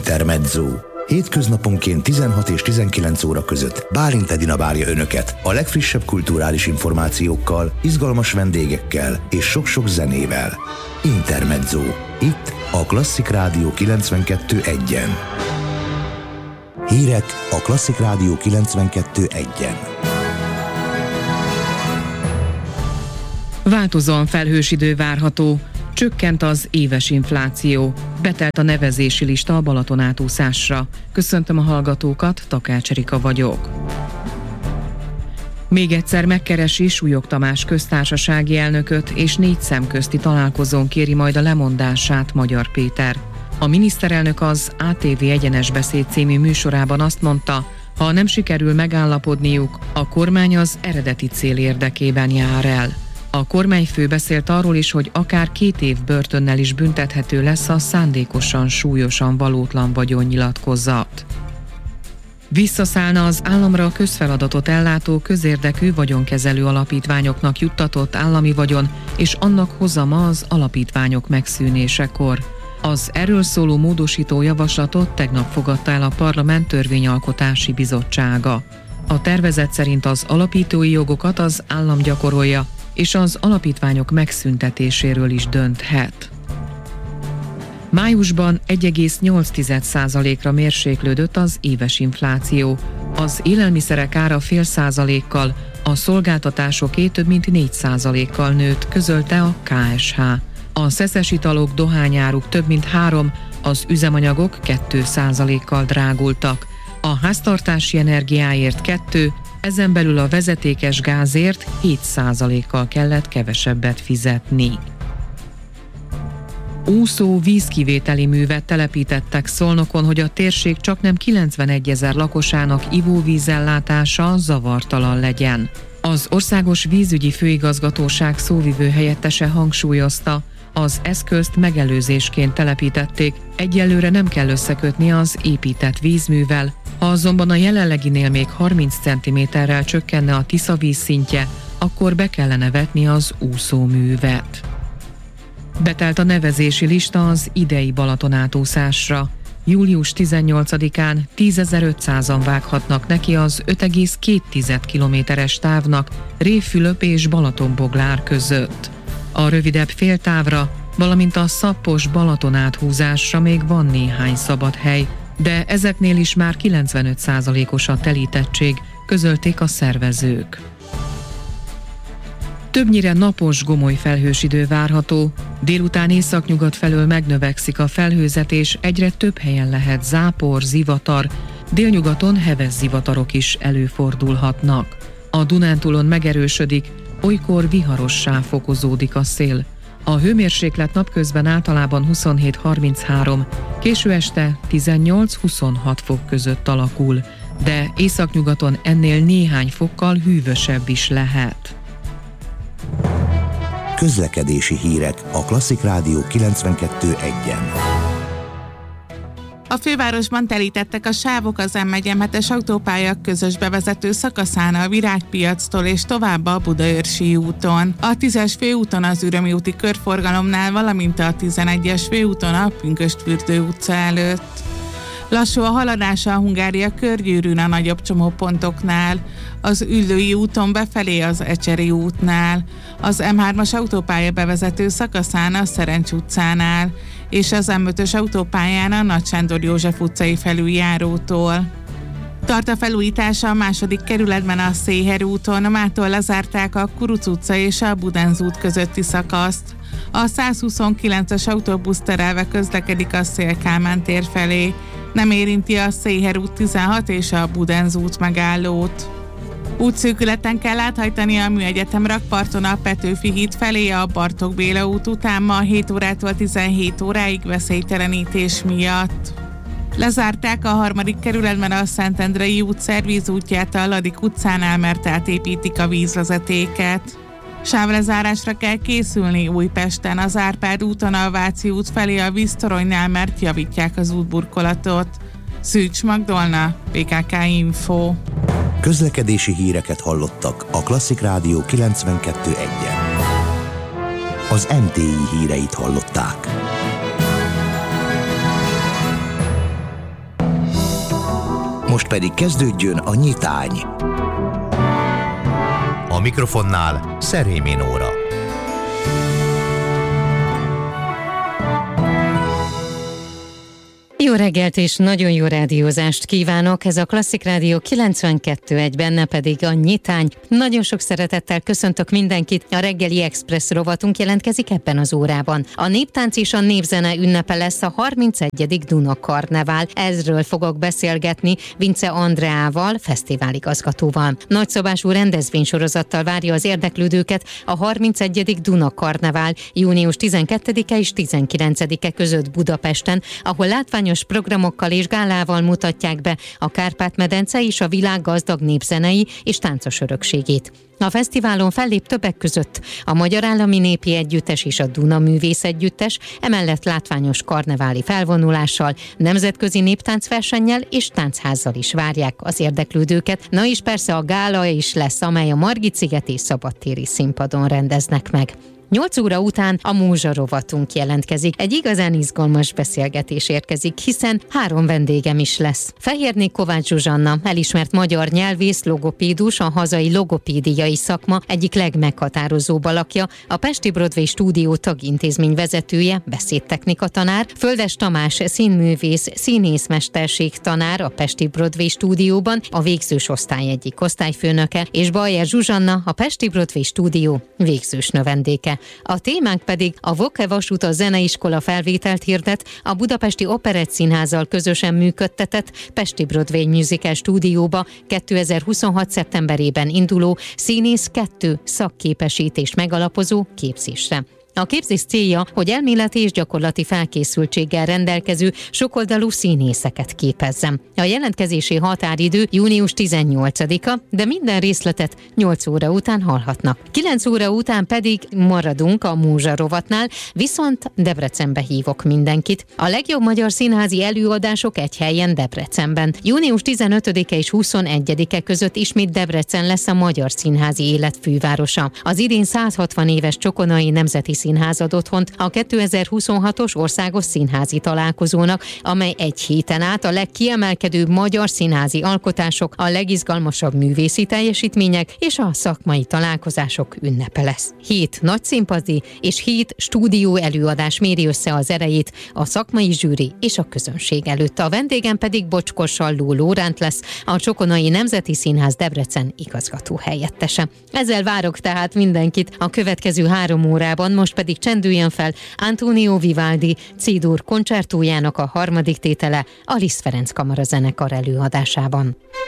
Intermezzo. Hétköznaponként 16 és 19 óra között Bálint Edina várja Önöket a legfrissebb kulturális információkkal, izgalmas vendégekkel és sok-sok zenével. Intermezzo. Itt a Klasszik Rádió 92.1-en. Hírek a Klasszik Rádió 92.1-en. Változóan felhős idő várható. Csökkent az éves infláció. Betelt a nevezési lista a Balaton átúszásra. Köszöntöm a hallgatókat, Takács Erika vagyok. Még egyszer megkeresi Súlyog Tamás köztársasági elnököt, és 4 szemközti találkozón kéri majd a lemondását Magyar Péter. A miniszterelnök az ATV Egyenes Beszéd című műsorában azt mondta, ha nem sikerül megállapodniuk, a kormány az eredeti cél érdekében jár el. A kormányfő beszélt arról is, hogy akár 2 év börtönnel is büntethető lesz a szándékosan súlyosan valótlan vagyonnyilatkozat. Visszaszállna az államra a közfeladatot ellátó közérdekű vagyonkezelő alapítványoknak juttatott állami vagyon, és annak hozama az alapítványok megszűnésekor. Az erről szóló módosító javaslatot tegnap fogadta el a Parlament Törvényalkotási Bizottsága. A tervezet szerint az alapítói jogokat az állam gyakorolja, és az alapítványok megszüntetéséről is dönthet. Májusban 1,8%-ra mérséklődött az éves infláció. Az élelmiszerek ára 0,5%-kal, a szolgáltatásoké több mint 4%-kal nőtt, közölte a KSH. A szeszes italok, dohányáruk több mint 3%, az üzemanyagok 2%-kal drágultak. A háztartási energiáért 2%, ezen belül a vezetékes gázért 7%-kal kellett kevesebbet fizetni. Úszó vízkivételi művet telepítettek Szolnokon, hogy a térség csaknem 91 000 lakosának ivóvízellátása zavartalan legyen. Az Országos Vízügyi Főigazgatóság szóvivő helyettese hangsúlyozta, az eszközt megelőzésként telepítették, egyelőre nem kell összekötni az épített vízművel, ha azonban a jelenleginél még 30 cm-rel csökkenne a Tisza vízszintje, akkor be kellene vetni az úszóművet. Betelt a nevezési lista az idei Balaton átúszásra. Július 18-án 10.500-an vághatnak neki az 5,2 kilométeres távnak Révfülöp és Balatonboglár között. A rövidebb féltávra, valamint a szappos Balaton áthúzásra még van néhány szabad hely, de ezeknél is már 95%-os a telítettség, közölték a szervezők. Többnyire napos, gomoly felhős idő várható, délután északnyugat felől megnövekszik a felhőzet, és egyre több helyen lehet zápor, zivatar, délnyugaton heves zivatarok is előfordulhatnak. A Dunántúlon megerősödik, olykor viharossá fokozódik a szél. A hőmérséklet napközben általában 27-33, késő este 18-26 fok között alakul, de északnyugaton ennél néhány fokkal hűvösebb is lehet. Közlekedési hírek a Klasszik Rádió 92.1-en. A fővárosban telítettek a sávok az M1-M7-es autópálya közös bevezető szakaszán a Virágpiactól és tovább a Budaörsi úton. A 10-es főúton az Ürömi úti körforgalomnál, valamint a 11-es főúton a Pünkösdfürdő utca előtt. Lassú a haladása a Hungária körgyűrűn a nagyobb csomópontoknál, az Üllői úton befelé az Ecseri útnál, az M3-as autópálya bevezető szakaszán a Szerencs utcánál, és az M5-ös autópályán a Nagy Sándor József utcai felüljárótól. Tart a felújítása a 2. kerületben a Széher úton, mától lezárták a Kuruc utca és a Budenz út közötti szakaszt. A 129-es autóbusz terelve közlekedik a Széll-Kálmán tér felé. Nem érinti a Széher út 16 és a Budenz út megállót. Útszűkületen kell áthajtani a Műegyetem rakparton a Petőfi híd felé a Bartók Béla út után ma 7 órától 17 óráig veszélytelenítés miatt. Lezárták a 3. kerületben a Szentendrei út szervízútját a Ladik utcánál, mert átépítik a vízvezetéket. Sávlezárásra kell készülni Újpesten, az Árpád úton a Váci út felé a víztoronynál, mert javítják az útburkolatot. Szűcs Magdolna, PKK Info. Közlekedési híreket hallottak a Klasszik Rádió 92.1-en. Az MTI híreit hallották. pedig kezdődjön a nyitány. A mikrofonnál Szerémi Nóra. Jó reggelt és nagyon jó rádiózást kívánok! Ez a Klasszik Rádió 92.1, benne pedig a nyitány. Nagyon sok szeretettel köszöntök mindenkit. A reggeli Express rovatunk jelentkezik ebben az órában. A néptánc és a népzene ünnepe lesz a 31. Duna Karnevál. Ezről fogok beszélgetni Vince Andreával, fesztiváligazgatóval. Nagyszabású rendezvénysorozattal várja az érdeklődőket a 31. Duna Karnevál június 12-e és 19-e között Budapesten, ahol látványos programokkal és gálával mutatják be a Kárpát-medence és a világ gazdag népzenei és táncos örökségét. A fesztiválon fellép többek között a Magyar Állami Népi Együttes és a Duna Művész Együttes, emellett látványos karneváli felvonulással, nemzetközi néptáncversennyel és táncházzal is várják az érdeklődőket. Na és persze a gála is lesz, amely a Margit-sziget és szabadtéri színpadon rendeznek meg. 8 óra után a Múzsa rovatunk jelentkezik. Egy igazán izgalmas beszélgetés érkezik, hiszen 3 vendégem is lesz. Fehérné Kovács Zsuzsanna, elismert magyar nyelvész, logopédus, a hazai logopédiai szakma egyik legmeghatározóbb alakja, a Pesti Broadway Stúdió tagintézmény vezetője, beszédtechnika tanár, Földes Tamás színművész, színészmesterség tanár a Pesti Broadway Stúdióban, a végzős osztály egyik osztályfőnöke, és Bajer Zsuzsanna, a Pesti Broadway Stúdió végzős növendéke. A témánk pedig a Voke Vasúta Zeneiskola felvételt hirdet a Budapesti Operettszínházzal közösen működtetett Pesti Broadway Musical Stúdióba 2026. szeptemberében induló Színész 2 szakképesítést megalapozó képzésre. A képzés célja, hogy elméleti és gyakorlati felkészültséggel rendelkező sokoldalú színészeket képezzem. A jelentkezési határidő június 18-a, de minden részletet 8 óra után hallhatnak. 9 óra után pedig maradunk a Múzsa rovatnál, viszont Debrecenbe hívok mindenkit. A legjobb magyar színházi előadások egy helyen Debrecenben. Június 15-e és 21-e között ismét Debrecen lesz a magyar színházi élet fővárosa. Az idén 160 éves Csokonai Nemzeti Színház ad otthont a 2026-os országos színházi találkozónak, amely egy héten át a legkiemelkedőbb magyar színházi alkotások, a legizgalmasabb művészi teljesítmények és a szakmai találkozások ünnepe lesz. 7 nagyszínpadi és 7 stúdió előadás méri össze az erejét a szakmai zsűri és a közönség előtt. A vendégem pedig Bocskor Salló Lóránt lesz, a Csokonai Nemzeti Színház Debrecen igazgató helyettese. Ezzel várok tehát mindenkit a következő 3 órában, most pedig csendüljön fel Antonio Vivaldi C-dur koncertójának a 3. tétele a Liszt Ferenc Kamarazenekar előadásában.